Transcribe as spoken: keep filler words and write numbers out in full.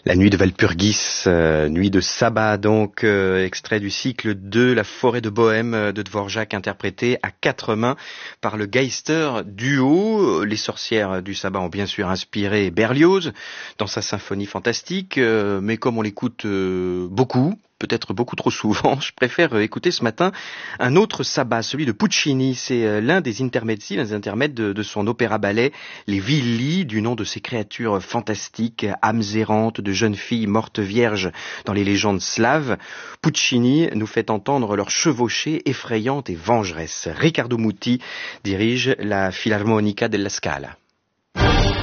La nuit de Walpurgis, euh, nuit de sabbat, donc euh, extrait du cycle deux, La forêt de Bohème de Dvorak, interprété à quatre mains par le Geister duo. Les sorcières du sabbat ont bien sûr inspiré Berlioz dans sa symphonie fantastique, euh, mais comme on l'écoute euh, beaucoup, peut-être beaucoup trop souvent, je préfère écouter ce matin un autre sabbat, celui de Puccini. C'est l'un des intermezzi, l'un des intermèdes de, de son opéra-ballet, Les Villi, du nom de ces créatures fantastiques, âmes errantes de jeunes filles mortes vierges dans les légendes slaves. Puccini nous fait entendre leur chevauchée effrayante et vengeresse. Riccardo Muti dirige la Filarmonica della Scala.